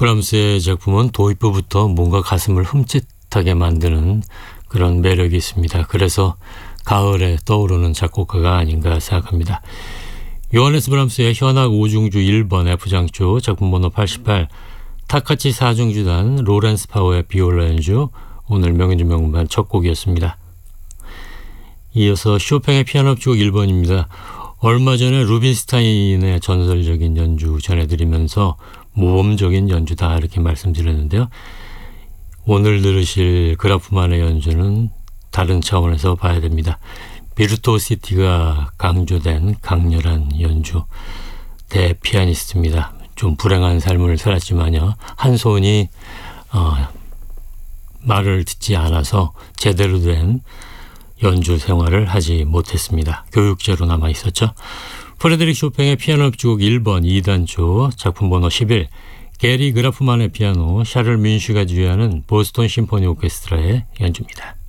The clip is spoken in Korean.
브람스의 작품은 도입부부터 뭔가 가슴을 흠칫하게 만드는 그런 매력이 있습니다. 그래서 가을에 떠오르는 작곡가가 아닌가 생각합니다. 요하네스 브람스의 현악 5중주 1번 F장조 작품 번호 88, 타카치 4중주단 로렌스 파워의 비올라 연주, 오늘 명연주 명반 첫 곡이었습니다. 이어서 쇼팽의 피아노 협주곡 1번입니다. 얼마 전에 루빈스타인의 전설적인 연주 전해드리면서 모범적인 연주다 이렇게 말씀드렸는데요. 오늘 들으실 그라프만의 연주는 다른 차원에서 봐야 됩니다. 비르투오시티가 강조된 강렬한 연주, 대피아니스트입니다. 좀 불행한 삶을 살았지만요, 한 손이 말을 듣지 않아서 제대로 된 연주 생활을 하지 못했습니다. 교육자로 남아 있었죠. 프레드릭 쇼팽의 피아노 협주곡 1번 2단조 작품 번호 11, 게리 그라프만의 피아노, 샤를 뮌슈가 지휘하는 보스턴 심포니 오케스트라의 연주입니다.